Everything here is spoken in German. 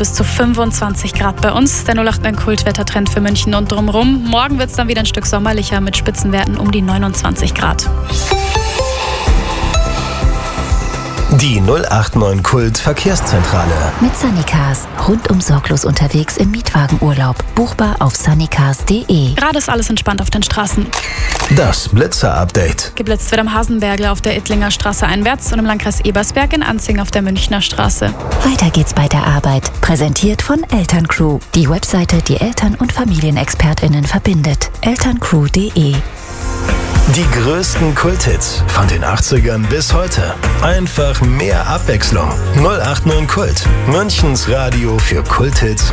bis zu 25 Grad bei uns. Der 089 Kultwettertrend für München und drumherum. Morgen wird es dann wieder ein Stück sommerlicher mit Spitzenwerten um die 29 Grad. Die 089 Kult Verkehrszentrale. Mit Sunnycars. Rundum sorglos unterwegs im Mietwagenurlaub. Buchbar auf sunnycars.de. Gerade ist alles entspannt auf den Straßen. Das Blitzer-Update. Geblitzt wird am Hasenbergl auf der Ittlinger Straße einwärts und im Landkreis Ebersberg in Anzing auf der Münchner Straße. Weiter geht's bei der Arbeit. Präsentiert von Elterncrew. Die Webseite, die Eltern- und FamilienexpertInnen verbindet. elterncrew.de. Die größten Kulthits von den 80ern bis heute. Einfach mehr Abwechslung. 089 Kult. Münchens Radio für Kulthits